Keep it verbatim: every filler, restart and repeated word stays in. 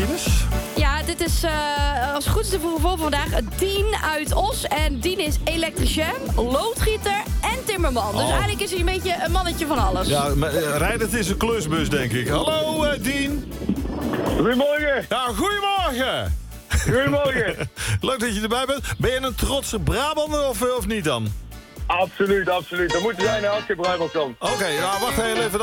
Ines? Ja, dit is uh, als het goed is de vroege vol vandaag Dien uit Os. En Dien is elektricien, loodgieter en timmerman. Dus Oh. eigenlijk is hij een beetje een mannetje van alles. Ja, maar, uh, rijdt is een klusbus, denk ik. Hallo, uh, Dien. Goedemorgen. Ja, goedemorgen. Goedemorgen. Leuk dat je erbij bent. Ben je een trotse Brabander of, of niet dan? Absoluut, absoluut. Dat moet zijn als je Brabant komt. Oké, okay, nou, wacht heel even.